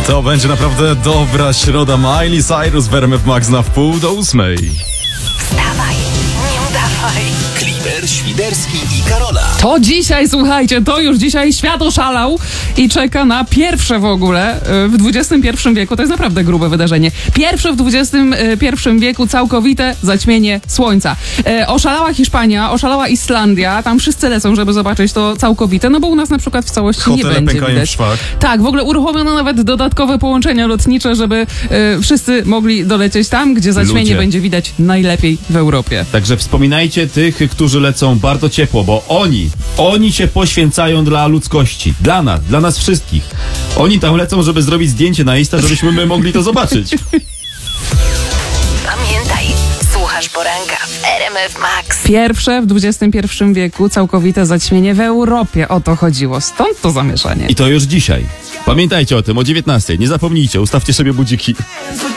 To będzie naprawdę dobra środa. Miley Cyrus w RMF Max na 7:30. Wstawaj, nie udawaj. Kliber, Świderski i Karola. To dzisiaj, słuchajcie, to już dzisiaj świat oszalał i czeka na pierwsze w ogóle w XXI wieku. To jest naprawdę grube wydarzenie. Pierwsze w XXI wieku całkowite zaćmienie słońca. Oszalała Hiszpania, oszalała Islandia. Tam wszyscy lecą, żeby zobaczyć to całkowite, no bo u nas na przykład w całości nie Hotele będzie pękają w widać. szwach. Tak, w ogóle uruchomiono nawet dodatkowe połączenia lotnicze, żeby wszyscy mogli dolecieć tam, gdzie zaćmienie Ludzie. będzie widać najlepiej w Europie. Także wspominajcie tych, którzy lecą bardzo ciepło, bo oni się poświęcają dla ludzkości. Dla nas wszystkich. Oni tam lecą, żeby zrobić zdjęcie na Insta, żebyśmy my mogli to zobaczyć. Pamiętaj, słuchasz poranka w RMF Max. Pierwsze w XXI wieku całkowite zaćmienie w Europie. O to chodziło. Stąd to zamieszanie. I to już dzisiaj. Pamiętajcie o tym o 19:00. Nie zapomnijcie, ustawcie sobie budziki.